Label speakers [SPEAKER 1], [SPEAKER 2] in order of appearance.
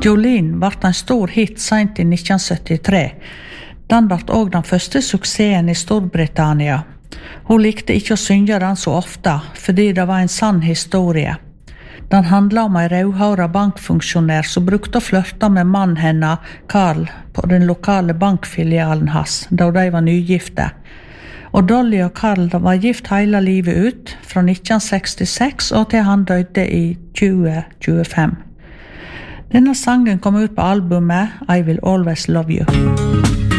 [SPEAKER 1] Jolene ble en stor hit sent i 1973. Den ble også den første suksessen i Storbritannia. Hun likte ikke å synge den så ofte, fordi det var en sann historie. Den handlet om en rødhåret bankfunksjonær som brukte å flørte med mannen henne, Carl, på den lokale bankfilialen hans, da de var nygifte. Og Dolly og Carl var gift hele livet ut, fra 1966 og til han døde i 2025. Denne sangen kom ut på albumet I Will Always Love You.